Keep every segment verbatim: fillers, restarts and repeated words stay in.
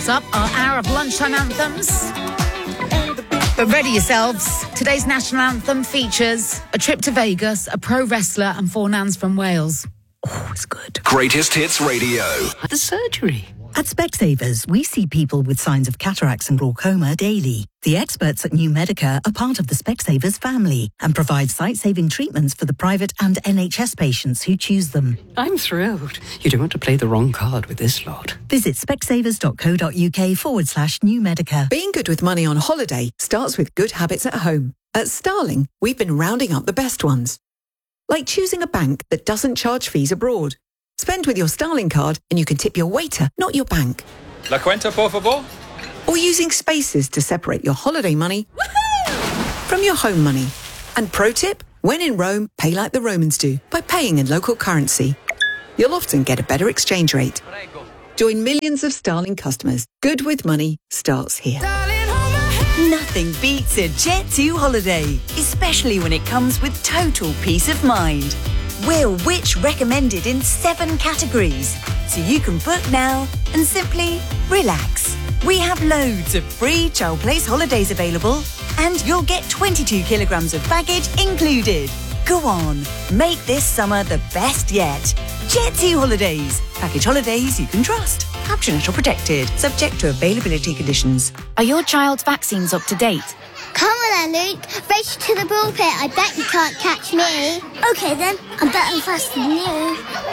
up, our hour of lunchtime anthems. But ready yourselves. Today's national anthem features a trip to Vegas, a pro wrestler and four nans from Wales. Oh, it's good. Greatest Hits Radio. The surgery. At Specsavers, we see people with signs of cataracts and glaucoma daily. The experts at New Medica are part of the Specsavers family and provide sight-saving treatments for the private and N H S patients who choose them. I'm thrilled. You don't want to play the wrong card with this lot. Visit specsavers.co.uk forward slash New Medica. Being good with money on holiday starts with good habits at home. At Starling, we've been rounding up the best ones. Like choosing a bank that doesn't charge fees abroad. Spend with your Starling card and you can tip your waiter, not your bank. La cuenta, por favor. Or using spaces to separate your holiday money from your home money. And pro tip, when in Rome, pay like the Romans do by paying in local currency. You'll often get a better exchange rate. Join millions of Starling customers. Good with money starts here. Nothing beats a Jet two holiday, especially when it comes with total peace of mind. We're Which recommended in seven categories, so you can book now and simply relax. We have loads of free Child Place holidays available, and you'll get twenty-two kilograms of baggage included. Go on, make this summer the best yet. Jet two Holidays. Package holidays you can trust. Captioned or protected, subject to availability conditions. Are your child's vaccines up to date? Come on then, Luke. Race to the ball pit. I bet you can't catch me. Okay then, I'm better faster than you.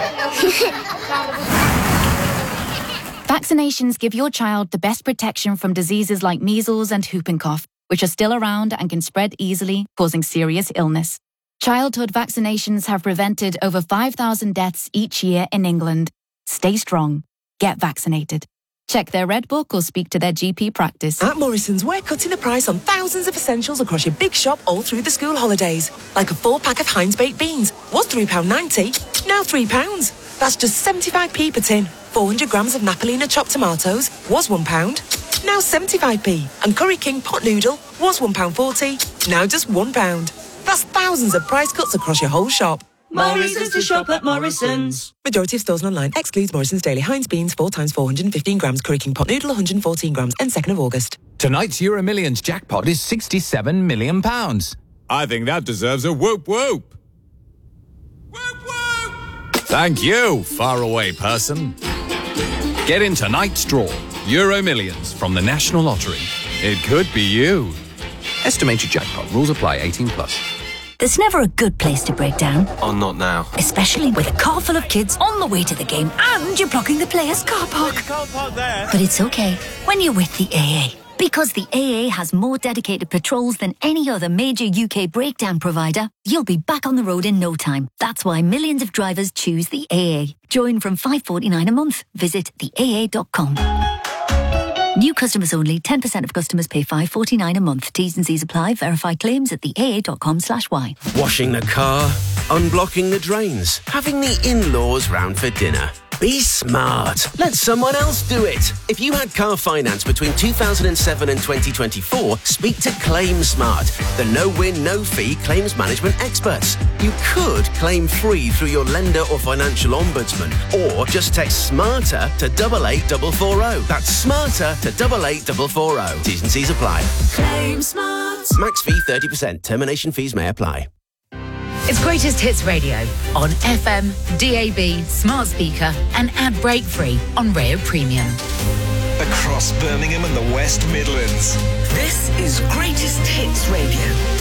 Vaccinations give your child the best protection from diseases like measles and whooping cough, which are still around and can spread easily, causing serious illness. Childhood vaccinations have prevented over five thousand deaths each year in England. Stay strong. Get vaccinated. Check their Red Book or speak to their G P practice. At Morrison's, we're cutting the price on thousands of essentials across your big shop all through the school holidays. Like a full pack of Heinz baked beans was three pounds ninety, now three pounds. That's just seventy-five p per tin. four hundred grams of Napolina chopped tomatoes was one pound, now seventy-five p. And Curry King pot noodle was one pound forty, now just one pound. That's thousands of price cuts across your whole shop. More reasons to shop at Morrison's. Majority of stores and online excludes Morrison's Daily Heinz beans four times four hundred fifteen grams, Curry King pot noodle one hundred fourteen grams, and second of August. Tonight's Euro Millions jackpot is sixty-seven million pounds. I think that deserves a whoop whoop. Whoop whoop! Thank you, faraway person. Get in tonight's draw. Euro Millions from the National Lottery. It could be you. Estimated jackpot. Rules apply. eighteen plus. There's never a good place to break down. Oh, not now. Especially with a car full of kids on the way to the game and you're blocking the player's car park. Can't park there. But it's okay when you're with the A A. Because the A A has more dedicated patrols than any other major U K breakdown provider, you'll be back on the road in no time. That's why millions of drivers choose the A A. Join from five pounds forty-nine a month. Visit the A A dot com. New customers only. ten percent of customers pay five pounds forty-nine a month. T's and C's apply. Verify claims at the A A dot com slash Y. Washing the car, unblocking the drains, having the in-laws round for dinner. Be smart. Let someone else do it. If you had car finance between two thousand seven and twenty twenty-four, speak to Claim Smart, the no-win, no-fee claims management experts. You could claim free through your lender or financial ombudsman, or just text SMARTER to double eight double four zero. That's SMARTER to double eight double four zero. T's and C's apply. Claim Smart. Max fee thirty percent. Termination fees may apply. It's Greatest Hits Radio on F M, D A B, smart speaker and ad break free on Rayo Premium. Across Birmingham and the West Midlands. This is Greatest Hits Radio.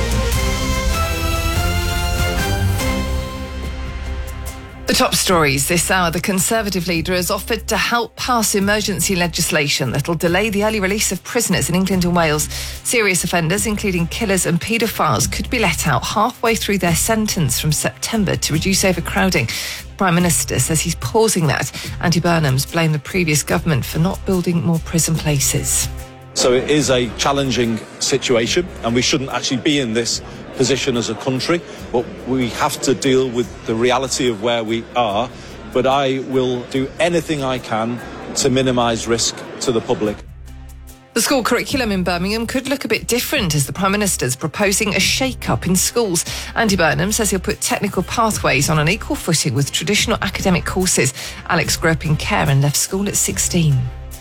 The top stories this hour. The Conservative leader has offered to help pass emergency legislation that'll delay the early release of prisoners in England and Wales. Serious offenders, including killers and paedophiles, could be let out halfway through their sentence from September to reduce overcrowding. The Prime Minister says he's pausing that. Andy Burnham's blamed the previous government for not building more prison places. So it is a challenging situation, and we shouldn't actually be in this position as a country, but we have to deal with the reality of where we are. But I will do anything I can to minimise risk to the public. The school curriculum in Birmingham could look a bit different as the Prime Minister's proposing a shake-up in schools. Andy Burnham says he'll put technical pathways on an equal footing with traditional academic courses. Alex grew up in care and left school at sixteen.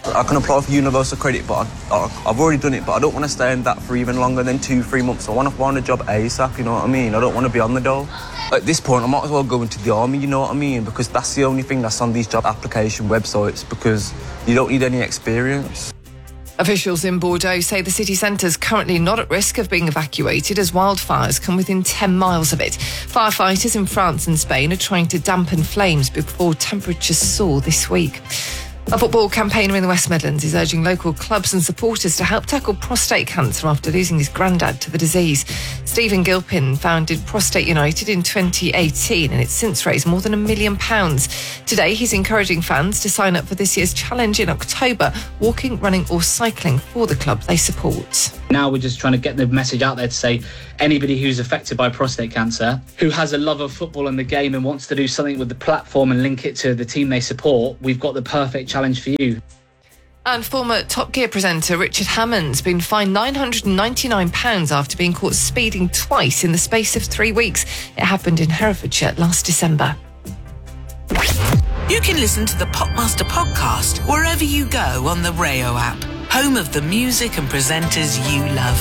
I can apply for universal credit, but I, I, I've already done it, but I don't want to stay in that for even longer than two, three months. I want to find a job ASAP, you know what I mean? I don't want to be on the dole. At this point, I might as well go into the army, you know what I mean? Because that's the only thing that's on these job application websites, because you don't need any experience. Officials in Bordeaux say the city centre is currently not at risk of being evacuated as wildfires come within ten miles of it. Firefighters in France and Spain are trying to dampen flames before temperatures soar this week. A football campaigner in the West Midlands is urging local clubs and supporters to help tackle prostate cancer after losing his granddad to the disease. Stephen Gilpin founded Prostate United in twenty eighteen and it's since raised more than a million pounds. Today he's encouraging fans to sign up for this year's challenge in October, walking, running or cycling for the club they support. Now we're just trying to get the message out there to say anybody who's affected by prostate cancer, who has a love of football and the game and wants to do something with the platform and link it to the team they support, we've got the perfect challenge for you. And former Top Gear presenter Richard Hammond's been fined nine hundred ninety-nine pounds after being caught speeding twice in the space of three weeks. It happened in Herefordshire last December. You can listen to the Popmaster podcast wherever you go on the Rayo app, home of the music and presenters you love.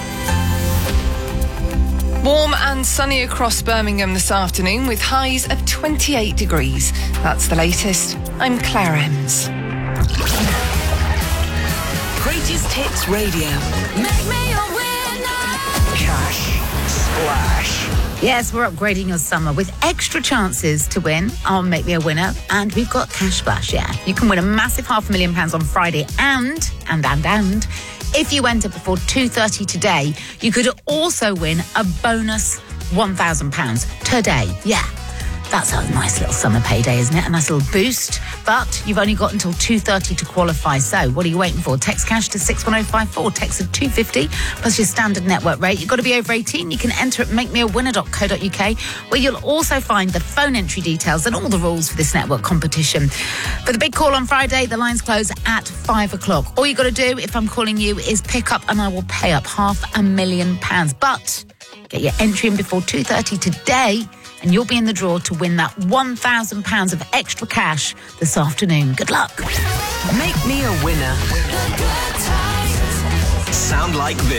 Warm and sunny across Birmingham this afternoon with highs of twenty-eight degrees. That's the latest. I'm Claire Ems. Greatest Hits Radio. Make me a winner. Cash Splash. Yes, we're upgrading your summer with extra chances to win on Make Me a Winner. And we've got Cash Splash, yeah. You can win a massive half a million pounds on Friday and, and, and, and, if you enter before two thirty today, you could also win a bonus one thousand pounds today. Yeah. That's a nice little summer payday, isn't it? A nice little boost. But you've only got until two thirty to qualify. So what are you waiting for? Text cash to six one oh five four. Text at two fifty plus your standard network rate. You've got to be over eighteen. You can enter at make me a winner dot co dot uk, where you'll also find the phone entry details and all the rules for this network competition. For the big call on Friday, the lines close at five o'clock. All you got to do, if I'm calling you, is pick up and I will pay up half a million pounds. But get your entry in before two thirty today, and you'll be in the draw to win that one thousand pounds of extra cash this afternoon. Good luck. Make me a winner. Sound like this.